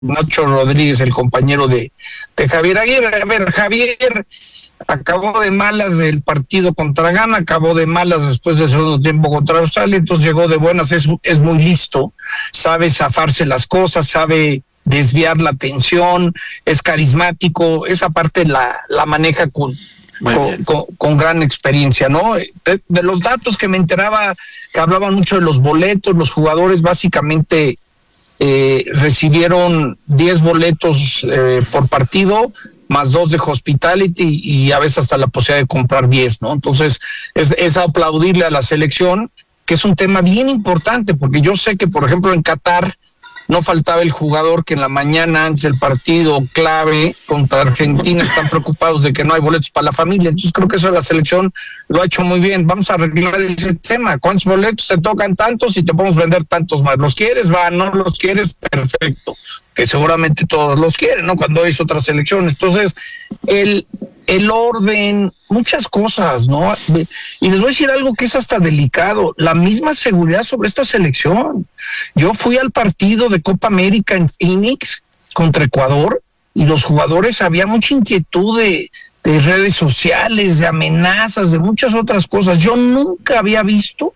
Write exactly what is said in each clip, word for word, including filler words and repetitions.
Nacho Rodríguez, el compañero de, de Javier Aguirre. A ver, Javier acabó de malas del partido contra Ghana, acabó de malas después del segundo tiempo contra Australia, entonces llegó de buenas, es, es muy listo, sabe zafarse las cosas, sabe desviar la atención, es carismático, esa parte la, la maneja con, con, con, con gran experiencia, ¿no? De, de los datos que me enteraba, que hablaban mucho de los boletos, los jugadores básicamente eh, recibieron diez boletos eh, por partido, más dos de hospitality y a veces hasta la posibilidad de comprar diez, ¿no? Entonces es, es aplaudirle a la selección, que es un tema bien importante, porque yo sé que, por ejemplo, en Qatar no faltaba el jugador que en la mañana antes del partido clave contra Argentina están preocupados de que no hay boletos para la familia. Entonces creo que eso la selección lo ha hecho muy bien. Vamos a arreglar ese tema. ¿Cuántos boletos te tocan tantos y te podemos vender tantos más? ¿Los quieres? Va, no los quieres, perfecto. Que seguramente todos los quieren, ¿no? Cuando hay otras selecciones. Entonces, el, el orden, muchas cosas, ¿no? Y les voy a decir algo que es hasta delicado, la misma seguridad sobre esta selección. Yo fui al partido de Copa América en Phoenix contra Ecuador y los jugadores, había mucha inquietud de, de redes sociales, de amenazas, de muchas otras cosas. Yo nunca había visto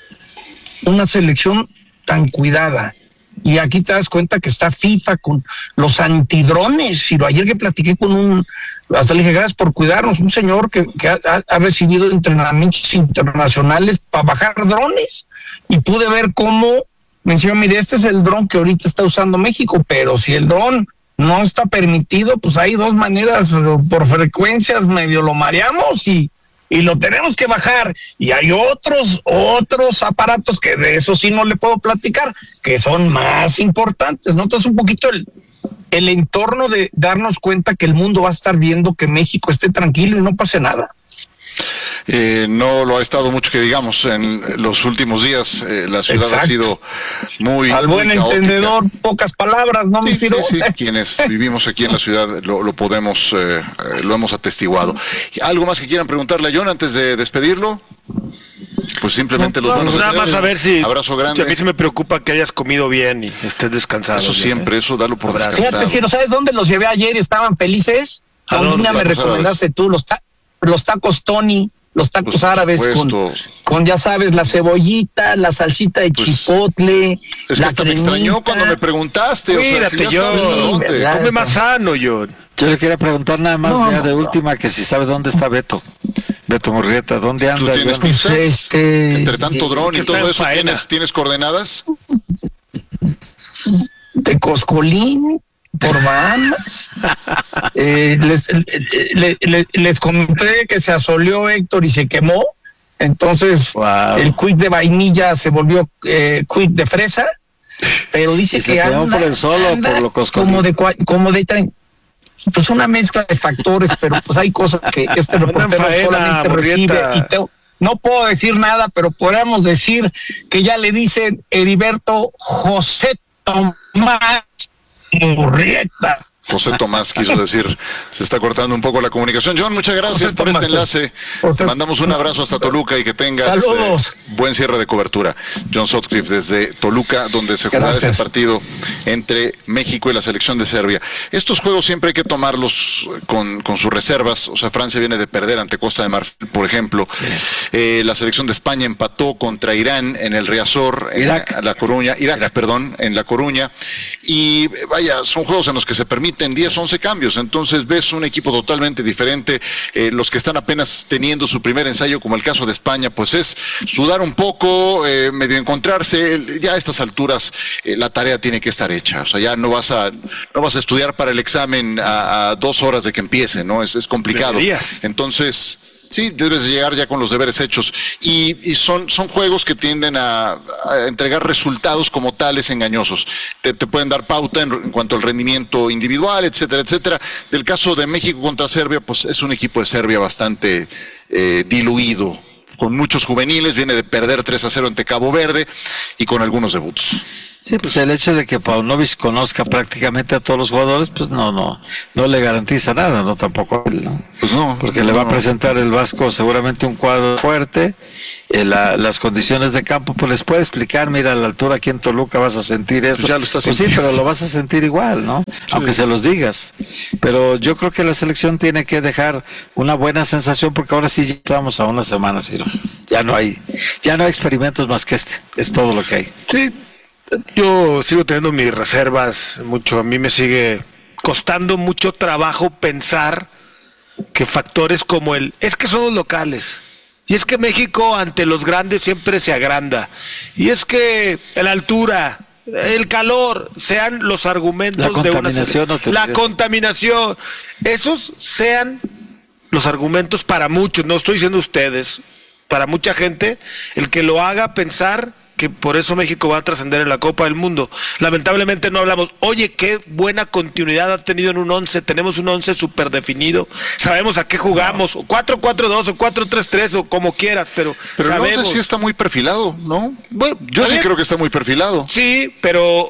una selección tan cuidada. Y aquí te das cuenta que está FIFA con los antidrones. Y lo ayer que platiqué con un, hasta le dije, gracias por cuidarnos, un señor que, que ha, ha recibido entrenamientos internacionales para bajar drones. Y pude ver cómo me decía, mire, este es el dron que ahorita está usando México, pero si el dron no está permitido, pues hay dos maneras, por frecuencias medio lo mareamos y y lo tenemos que bajar, y hay otros otros aparatos que de eso sí no le puedo platicar, que son más importantes, ¿no? Entonces un poquito el, el entorno de darnos cuenta que el mundo va a estar viendo que México esté tranquilo y no pase nada. Eh, no lo ha estado mucho que digamos en los últimos días. Eh, la ciudad Exacto. ha sido muy al buen muy entendedor, pocas palabras, ¿no? Sí, sí, sí, quienes vivimos aquí en la ciudad lo, lo podemos, eh, lo hemos atestiguado. ¿Algo más que quieran preguntarle a John antes de despedirlo? Pues simplemente no, los buenos no, nada más a ver si abrazo grande. A mí sí me preocupa que hayas comido bien y estés descansado. Eso bien, siempre, ¿eh? Eso dalo por descansado. Fíjate, si no sabes dónde los llevé ayer, estaban felices. A Paulina me recomendaste tú los, ta- los tacos Tony. Los tacos pues, árabes con, con, ya sabes, la cebollita, la salsita de pues, chipotle. Es la que hasta me extrañó cuando me preguntaste. Cuídate, o sea, John. Sí, come más sano, John. Yo le quería preguntar nada más no, ya de no, última, que si sabe dónde está Beto. Beto Murrieta, ¿dónde anda? ¿Tú tienes pistas? Pues este, Entre tanto dron y todo eso, ¿tienes, ¿tienes coordenadas? De Coscolín. Por Bahamas. eh, les, les, les, les comenté que se asoleó Héctor y se quemó. Entonces, wow. el quick de vainilla se volvió eh, quick de fresa. Pero dice y que se quemó anda, por el solo anda por lo Coscolín. Como de, como de pues una mezcla de factores, pero pues hay cosas que este reportero faena, solamente Murrieta. recibe. Y te, no puedo decir nada, pero podríamos decir que ya le dicen Heriberto José Tomás Murrieta. José Tomás quiso decir, se está cortando un poco la comunicación. John, muchas gracias José por Tomás, este enlace. José. Te mandamos un abrazo hasta Toluca y que tengas eh, buen cierre de cobertura. John Sutcliffe desde Toluca, donde se jugará este partido entre México y la selección de Serbia. Estos juegos siempre hay que tomarlos con, con sus reservas. O sea, Francia viene de perder ante Costa de Marfil, por ejemplo. Sí. Eh, la selección de España empató contra Irán en el Riazor, en Irak. La Coruña, Irak, Irak, perdón, en La Coruña. Y vaya, son juegos en los que se permite en diez, once cambios, entonces ves un equipo totalmente diferente. Eh, los que están apenas teniendo su primer ensayo, como el caso de España, pues es sudar un poco, eh, medio encontrarse. Ya a estas alturas eh, la tarea tiene que estar hecha, o sea, ya no vas a no vas a estudiar para el examen a, a dos horas de que empiece, ¿no? Es, es complicado. Deberías. Entonces sí, debes llegar ya con los deberes hechos. Y, y son, son juegos que tienden a, a entregar resultados como tales engañosos. Te, te pueden dar pauta en, en cuanto al rendimiento individual, etcétera, etcétera. Del caso de México contra Serbia, pues es un equipo de Serbia bastante eh, diluido, con muchos juveniles, viene de perder tres a cero ante Cabo Verde y con algunos debuts. Sí, pues el hecho de que Paunovic conozca prácticamente a todos los jugadores, pues no, no, no le garantiza nada, no tampoco él, ¿no? Pues no. Porque no, le va no. a presentar el Vasco seguramente un cuadro fuerte, eh, la, las condiciones de campo, pues les puede explicar, mira, a la altura aquí en Toluca vas a sentir esto. Pues ya lo estás pues sí, sintiendo. pero lo vas a sentir igual, ¿no? Sí. Aunque se los digas. Pero yo creo que la selección tiene que dejar una buena sensación, porque ahora sí ya estamos a una semana, Ciro. Ya no hay, ya no hay experimentos más que este, es todo lo que hay. Sí. Yo sigo teniendo mis reservas mucho, a mí me sigue costando mucho trabajo pensar que factores como el, es que somos locales, y es que México ante los grandes siempre se agranda, y es que la altura, el calor, sean los argumentos la de una contaminación, no te la olvides. contaminación, esos sean los argumentos para muchos, no estoy diciendo ustedes, para mucha gente, el que lo haga pensar que por eso México va a trascender en la Copa del Mundo. Lamentablemente no hablamos, oye, qué buena continuidad ha tenido en un once, tenemos un once súper definido, sabemos a qué jugamos, o cuatro cuatro dos, o cuatro tres tres, o como quieras, pero, Pero sabemos. el once sí está muy perfilado, ¿no? Bueno, Yo sí bien. creo que está muy perfilado. Sí, pero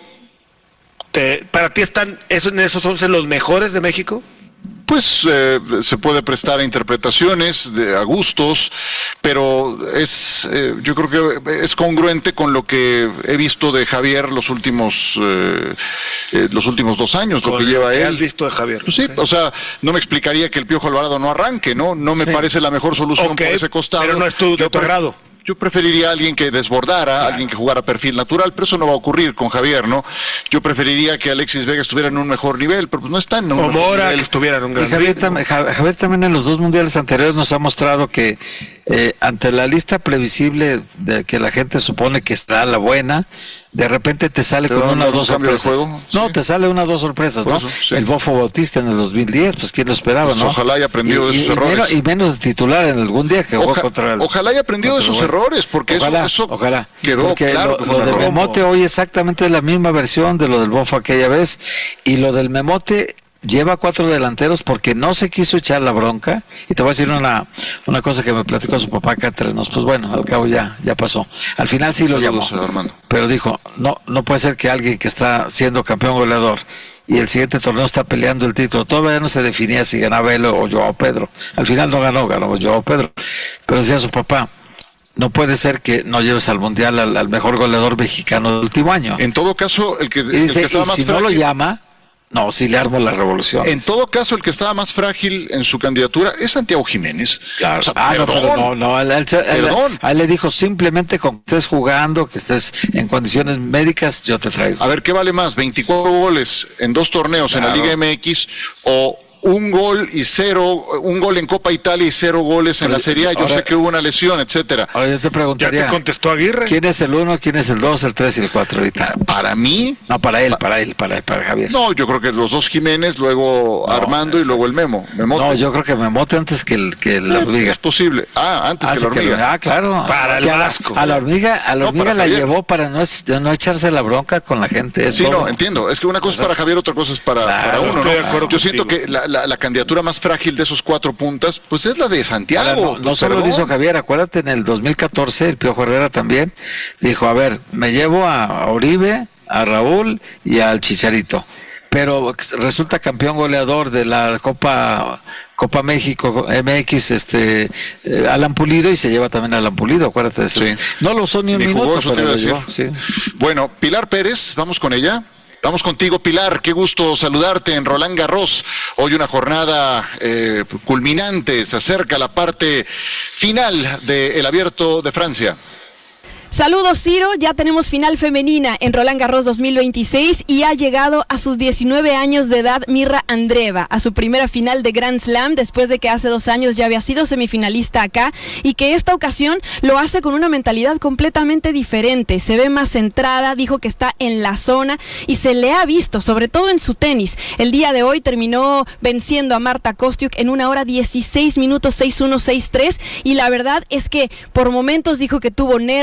te, ¿para ti están esos, en esos once los mejores de México? Pues eh, se puede prestar a interpretaciones, de, a gustos, pero es, eh, yo creo que es congruente con lo que he visto de Javier los últimos, eh, eh, los últimos dos años, lo que lleva ¿Qué él. has visto de Javier? Pues sí, o sea, no me explicaría que el Piojo Alvarado no arranque, ¿no? No me Sí. parece la mejor solución Ok, por ese costado. pero no es tu, de Yo tu pre- agrado. Yo preferiría a alguien que desbordara, claro. alguien que jugara perfil natural, pero eso no va a ocurrir con Javier, ¿no? Yo preferiría que Alexis Vega estuviera en un mejor nivel, pero pues no está en un O mejor Mora, nivel. que estuviera en un gran Y Javier, ritmo. tam- Ja- Javier también en los dos mundiales anteriores nos ha mostrado que eh, ante la lista previsible de que la gente supone que está la buena, de repente te sale ¿Te con da una o un dos cambio de sorpresas. juego? No, Sí. te sale una o dos sorpresas, Por ¿no? eso, sí. El Bofo Bautista en el dos mil diez, pues quién lo esperaba, Pues ¿no? ojalá haya aprendido de Y- sus y errores. Menos, y menos de titular en algún día que jugó Oja- contra el... ojalá haya aprendido de contra sus el- errores, porque eso- ojalá, eso ojalá. quedó Porque claro lo, que fue lo un de error. Memote hoy exactamente es la misma versión de lo del Bofo aquella vez, y lo del Memote lleva cuatro delanteros porque no se quiso echar la bronca. Y te voy a decir una, una cosa que me platicó su papá acá entre nos. Pues bueno, al cabo ya, ya pasó. Al final sí lo Saludos, llamó. Armando. Pero dijo, no, no puede ser que alguien que está siendo campeón goleador y el siguiente torneo está peleando el título, todavía no se definía si ganaba él o Joao Pedro. Al final no ganó, ganó Joao Pedro. Pero decía su papá, no puede ser que no lleves al mundial al, al mejor goleador mexicano del último año. En todo caso, el que, Y el dice, que estaba y más si no lo frágil, llama, no, si le armo la revolución. en todo caso, el que estaba más frágil en su candidatura es Santiago Jiménez. Claro. O sea, Ah, no, perdón. pero no, no, a él, a él- Perdón. a él le dijo simplemente con que estés jugando, que estés en condiciones médicas, yo te traigo. A ver, ¿qué vale más? ¿veinticuatro goles en dos torneos en la Claro. Liga M X o un gol y cero, un gol en Copa Italia y cero goles en Pero, la Serie A? Yo ahora- sé que hubo una lesión, etcétera. Ahora yo te ¿Ya preguntaría, te contestó Aguirre? ¿quién es el uno, quién es el dos, el tres y el cuatro ahorita? Para mí, No, para él, para él, para, para Javier. no, yo creo que los dos Jiménez, luego No, Armando y exacto. luego el Memo. Memote. No, yo creo que Memote antes que el que la Eh, hormiga. Es posible. Ah, antes Ah, que sí la que hormiga. lo- ah, claro. Para el Sí, a la- Vasco. A la hormiga, a la No, hormiga para la Javier. llevó para no, es- no echarse la bronca con la gente. Es Sí, todo. no, entiendo. Es que una cosa es para Javier, otra cosa es para, Claro, para uno, estoy de ¿no? acuerdo Yo siento contigo. que la, la- la candidatura más frágil de esos cuatro puntas, pues es la de Santiago. Ahora, no, no Pues, solo lo perdón. hizo Javier, acuérdate, en el dos mil catorce el Piojo Herrera también dijo, a ver, me llevo a Oribe, a Raúl y al Chicharito, pero resulta campeón goleador de la Copa Copa México M X, este eh, Alan Pulido, y se lleva también a Alan Pulido, acuérdate de eso. Sí. No lo usó ni un Ni jugó, minuto, eso te pero iba a lo decir. llevó, sí. Bueno, Pilar Pérez, vamos con ella. Vamos contigo, Pilar. Qué gusto saludarte en Roland Garros. Hoy una jornada eh, culminante. Se acerca la parte final del Abierto de Francia. Saludos, Ciro, ya tenemos final femenina en Roland Garros dos mil veintiséis y ha llegado a sus diecinueve años de edad Mirra Andreeva, a su primera final de Grand Slam después de que hace dos años ya había sido semifinalista acá y que esta ocasión lo hace con una mentalidad completamente diferente, se ve más centrada, dijo que está en la zona y se le ha visto, sobre todo en su tenis. El día de hoy terminó venciendo a Marta Kostyuk en una hora dieciséis minutos, seis uno, seis tres, y la verdad es que por momentos dijo que tuvo nervios,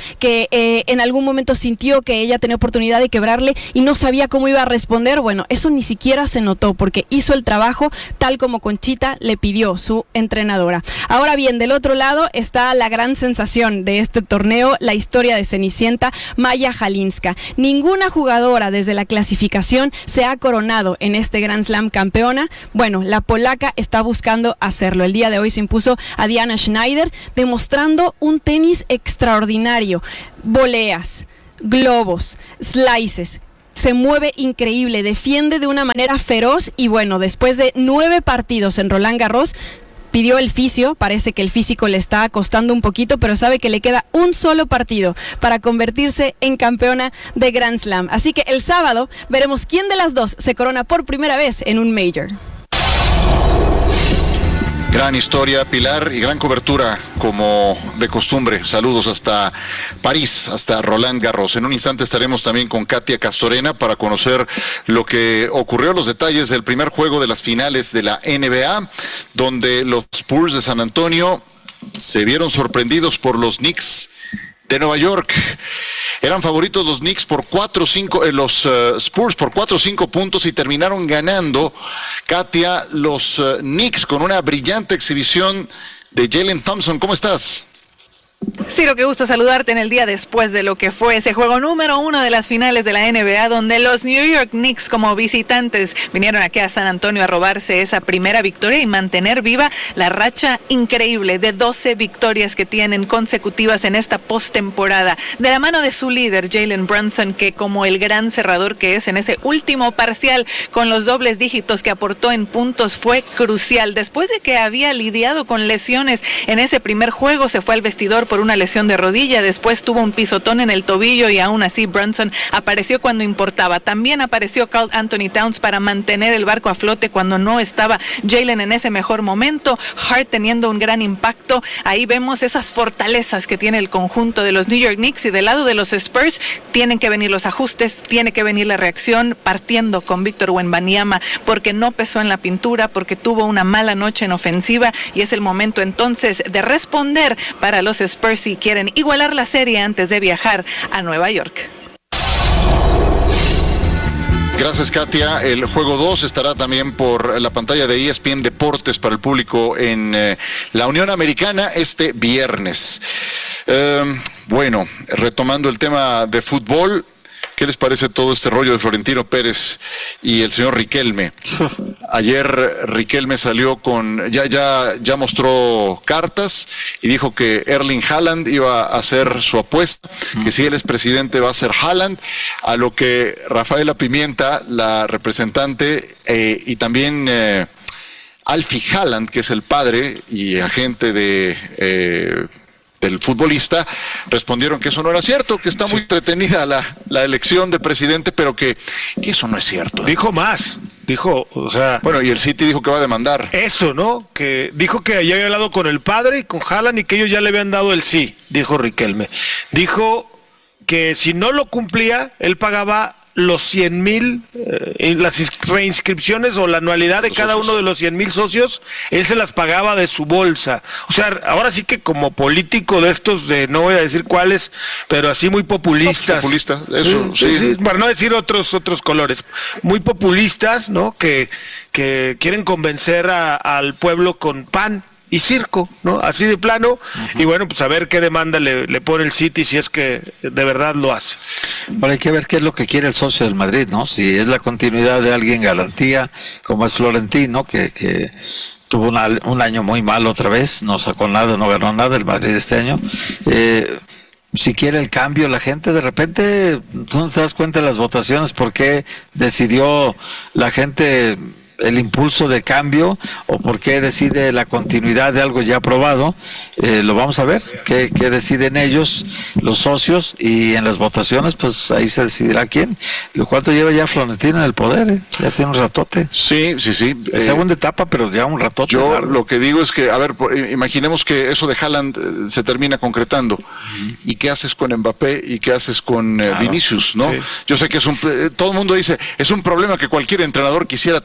que eh, en algún momento sintió que ella tenía oportunidad de quebrarle y no sabía cómo iba a responder. Bueno, eso ni siquiera se notó porque hizo el trabajo tal como Conchita le pidió su entrenadora. Ahora bien, del otro lado está la gran sensación de este torneo, la historia de Cenicienta, Maya Halinska. Ninguna jugadora desde la clasificación se ha coronado en este Grand Slam campeona. Bueno, la polaca está buscando hacerlo. El día de hoy se impuso a Diana Schneider, demostrando un tenis extraordinario. Voleas, globos, slices. Se mueve increíble, defiende de una manera feroz y bueno, después de nueve partidos en Roland Garros, pidió el fisio, parece que el físico le está costando un poquito, pero sabe que le queda un solo partido para convertirse en campeona de Grand Slam. Así que el sábado veremos quién de las dos se corona por primera vez en un Major. Gran historia, Pilar, y gran cobertura, como de costumbre. Saludos hasta París, hasta Roland Garros. En un instante estaremos también con Katia Castorena para conocer lo que ocurrió, los detalles del primer juego de las finales de la N B A, donde los Spurs de San Antonio se vieron sorprendidos por los Knicks de Nueva York. Eran favoritos los Knicks por cuatro cinco, eh, los uh, Spurs por cuatro o cinco puntos y terminaron ganando, Katia, los uh, Knicks con una brillante exhibición de Jalen Thompson. ¿Cómo estás? Ciro, qué gusto saludarte en el día después de lo que fue ese juego número uno de las finales de la N B A, donde los New York Knicks como visitantes vinieron aquí a San Antonio a robarse esa primera victoria y mantener viva la racha increíble de doce victorias que tienen consecutivas en esta postemporada, de la mano de su líder Jalen Brunson, que como el gran cerrador que es en ese último parcial con los dobles dígitos que aportó en puntos fue crucial. Después de que había lidiado con lesiones en ese primer juego, se fue al vestidor por una lesión de rodilla, después tuvo un pisotón en el tobillo y aún así Brunson apareció cuando importaba. También apareció Karl Anthony Towns para mantener el barco a flote cuando no estaba Jalen en ese mejor momento. Hart teniendo un gran impacto. Ahí vemos esas fortalezas que tiene el conjunto de los New York Knicks, y del lado de los Spurs tienen que venir los ajustes, tiene que venir la reacción, partiendo con Víctor Wembanyama porque no pesó en la pintura, porque tuvo una mala noche en ofensiva, y es el momento entonces de responder para los Spurs si quieren igualar la serie antes de viajar a Nueva York. Gracias, Katia. El juego dos estará también por la pantalla de E S P N Deportes para el público en eh, la Unión Americana este viernes. Eh, bueno, retomando el tema de fútbol, ¿qué les parece todo este rollo de Florentino Pérez y el señor Riquelme? Ayer Riquelme salió con, ya, ya, ya mostró cartas y dijo que Erling Haaland iba a hacer su apuesta, que si él es presidente va a ser Haaland, a lo que Rafaela Pimienta, la representante, eh, y también eh, Alfie Haaland, que es el padre y agente de... Eh, del futbolista, respondieron que eso no era cierto, que está muy entretenida la, la elección de presidente, pero que, que eso no es cierto. Dijo más, dijo, o sea... Bueno, y el City dijo que va a demandar. Eso, ¿no? Que dijo que ya había hablado con el padre y con Haaland y que ellos ya le habían dado el sí, dijo Riquelme. Dijo que si no lo cumplía, él pagaba los cien mil, eh, las reinscripciones o la anualidad de los cada socios. Uno de los cien mil socios, él se las pagaba de su bolsa. O sea, ahora sí que como político de estos, de no voy a decir cuáles, pero así muy populistas. No, pues populista, eso, sí, sí. sí. Para no decir otros otros colores. Muy populistas, ¿no? Que, que quieren convencer a, al pueblo con pan y circo, ¿no? Así de plano. Uh-huh. Y bueno, pues a ver qué demanda le, le pone el City si es que de verdad lo hace. Ahora hay que ver qué es lo que quiere el socio del Madrid, ¿no? Si es la continuidad de alguien garantía, como es Florentino, que, que tuvo una, un año muy malo otra vez, no sacó nada, no ganó nada el Madrid este año. Eh, si quiere el cambio, la gente de repente, tú no te das cuenta de las votaciones, por qué decidió la gente el impulso de cambio o por qué decide la continuidad de algo ya aprobado. Eh, lo vamos a ver, qué, qué deciden ellos, los socios, y en las votaciones pues ahí se decidirá quién. Lo cual lleva ya Florentino en el poder, ¿eh? Ya tiene un ratote. Sí, sí, sí. Eh, segunda etapa, pero ya un ratote. Yo largo. Lo que digo es que, a ver, imaginemos que eso de Haaland se termina concretando. Uh-huh. ¿Y qué haces con Mbappé y qué haces con eh, claro. Vinicius, no? Sí. Yo sé que es un, todo el mundo dice, es un problema que cualquier entrenador quisiera tener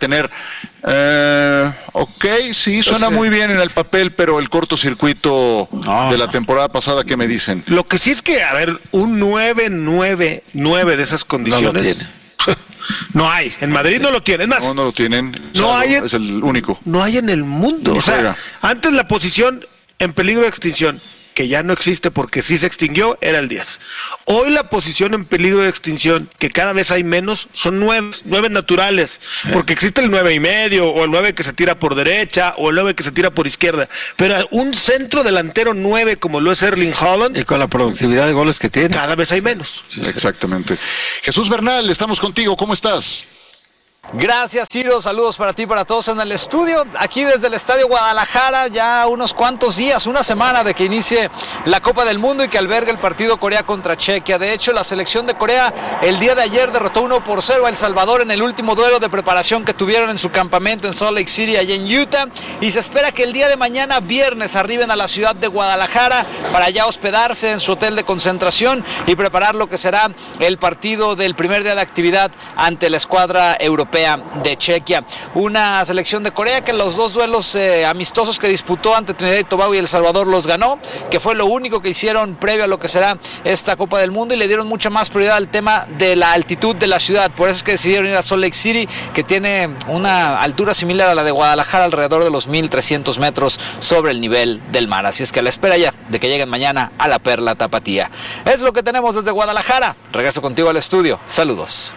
Eh, ok, sí, suena muy bien en el papel, pero el cortocircuito no, de la temporada pasada, ¿qué me dicen? Lo que sí es que, a ver, un nueve nueve nueve de esas condiciones... No lo tiene. No hay, en Madrid no lo tienen, es más. No, no lo tienen. No Salvo, hay en, es el único. No hay en el mundo. Ni o juega. sea, antes la posición en peligro de extinción, que ya no existe porque sí se extinguió, era el diez. Hoy la posición en peligro de extinción, que cada vez hay menos, son nueve, nueve naturales, sí. porque existe el nueve y medio, o el nueve que se tira por derecha, o el nueve que se tira por izquierda. Pero un centro delantero nueve, como lo es Erling Haaland, y con la productividad de goles que tiene, cada vez hay menos. Sí, exactamente. Jesús Bernal, estamos contigo, ¿cómo estás? Gracias, Ciro, saludos para ti, para todos en el estudio, aquí desde el Estadio Guadalajara, ya unos cuantos días, una semana de que inicie la Copa del Mundo y que albergue el partido Corea contra Chequia. De hecho, la selección de Corea el día de ayer derrotó uno por cero a El Salvador en el último duelo de preparación que tuvieron en su campamento en Salt Lake City, allá en Utah, y se espera que el día de mañana, viernes, arriben a la ciudad de Guadalajara para ya hospedarse en su hotel de concentración y preparar lo que será el partido del primer día de actividad ante la escuadra europea de Chequia. Una selección de Corea que los dos duelos eh, amistosos que disputó ante Trinidad y Tobago y El Salvador los ganó, que fue lo único que hicieron previo a lo que será esta Copa del Mundo, y le dieron mucha más prioridad al tema de la altitud de la ciudad. Por eso es que decidieron ir a Salt Lake City, que tiene una altura similar a la de Guadalajara, alrededor de los mil trescientos metros sobre el nivel del mar. Así es que a la espera ya de que lleguen mañana a la Perla Tapatía. Es lo que tenemos desde Guadalajara. Regreso contigo al estudio. Saludos.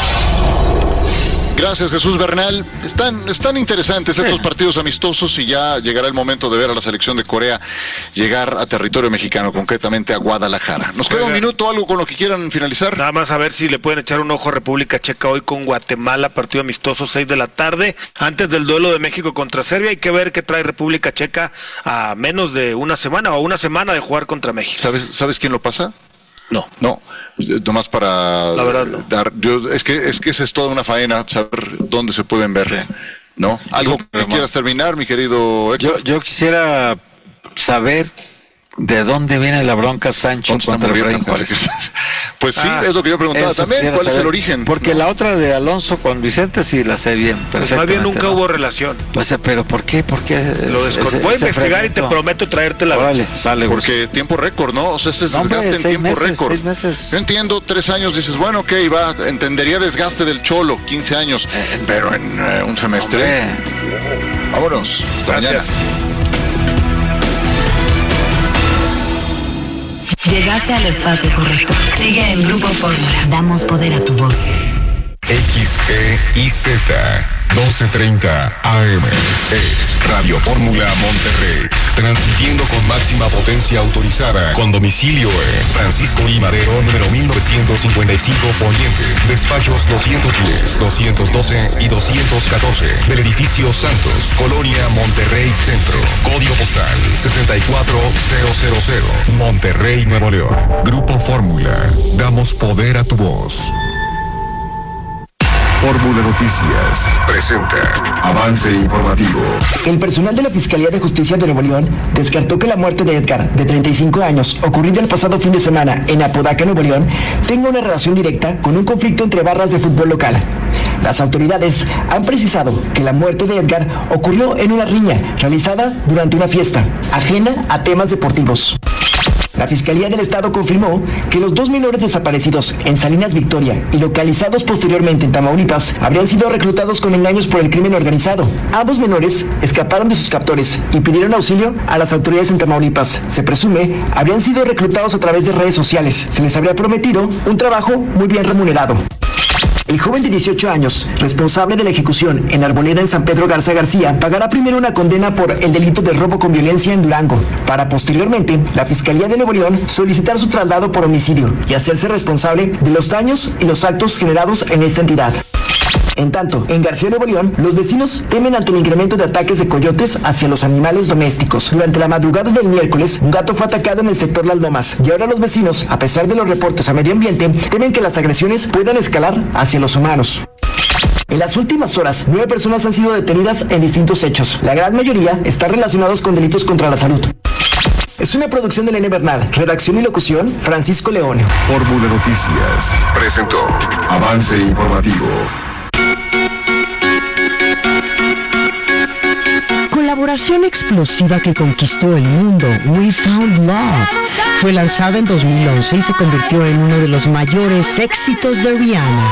Gracias, Jesús Bernal. Están, están interesantes estos partidos amistosos y ya llegará el momento de ver a la selección de Corea llegar a territorio mexicano, concretamente a Guadalajara. Nos queda un minuto, algo con lo que quieran finalizar. Nada más a ver si le pueden echar un ojo a República Checa hoy con Guatemala, partido amistoso, seis de la tarde, antes del duelo de México contra Serbia. Hay que ver qué trae República Checa a menos de una semana o una semana de jugar contra México. ¿Sabes, ¿sabes quién lo pasa? No. No. Nomás para la verdad, no. dar, yo, es que es que esa es toda una faena, saber dónde se pueden ver, sí. ¿no? Algo sí, que quieras terminar, mi querido Héctor. Yo, yo quisiera saber de dónde viene la bronca Sancho contra Efraín Juárez. Pues sí, ah, es lo que yo preguntaba también, ¿cuál saber, es el origen? Porque no. la otra de Alonso con Vicente sí la sé bien, pues más bien nunca ¿no? hubo relación. Pues, pero ¿por qué? ¿Por qué? Lo descon... Voy a investigar y te prometo traerte la vale, sale, Porque pues. tiempo récord, ¿no? O sea, este es no, desgaste hombre, en tiempo récord. Yo entiendo, tres años, dices, bueno, ok, va, entendería desgaste del Cholo, quince años, eh, pero en uh, un semestre. Hombre. Vámonos, hasta Gracias. mañana. Llegaste al espacio correcto. Sigue en Grupo Fórmula. Damos poder a tu voz. X E I Z doce treinta A M es Radio Fórmula Monterrey, transmitiendo con máxima potencia autorizada, con domicilio en Francisco I. Madero, número mil novecientos cincuenta y cinco Poniente, despachos doscientos diez, doscientos doce y doscientos catorce, del edificio Santos, Colonia Monterrey Centro, código postal sesenta y cuatro mil, Monterrey, Nuevo León. Grupo Fórmula, damos poder a tu voz. Fórmula Noticias presenta avance informativo. El personal de la Fiscalía de Justicia de Nuevo León descartó que la muerte de Edgar, de treinta y cinco años, ocurrida el pasado fin de semana en Apodaca, Nuevo León, tenga una relación directa con un conflicto entre barras de fútbol local. Las autoridades han precisado que la muerte de Edgar ocurrió en una riña realizada durante una fiesta, ajena a temas deportivos. La Fiscalía del Estado confirmó que los dos menores desaparecidos en Salinas Victoria y localizados posteriormente en Tamaulipas habrían sido reclutados con engaños por el crimen organizado. Ambos menores escaparon de sus captores y pidieron auxilio a las autoridades en Tamaulipas. Se presume habrían sido reclutados a través de redes sociales. Se les habría prometido un trabajo muy bien remunerado. El joven de dieciocho años, responsable de la ejecución en Arboleda en San Pedro Garza García, pagará primero una condena por el delito de robo con violencia en Durango, para posteriormente la Fiscalía de Nuevo León solicitar su traslado por homicidio y hacerse responsable de los daños y los actos generados en esta entidad. En tanto, en García, Nuevo León, los vecinos temen ante el incremento de ataques de coyotes hacia los animales domésticos. Durante la madrugada del miércoles, un gato fue atacado en el sector Las Lomas, y ahora los vecinos, a pesar de los reportes a medio ambiente, temen que las agresiones puedan escalar hacia los humanos. En las últimas horas, nueve personas han sido detenidas en distintos hechos. La gran mayoría están relacionados con delitos contra la salud. Es una producción de Nene Bernal, redacción y locución, Francisco León. Fórmula Noticias presentó avance informativo. relación explosiva que conquistó el mundo, We Found Love, fue lanzada en dos mil once y se convirtió en uno de los mayores éxitos de Rihanna.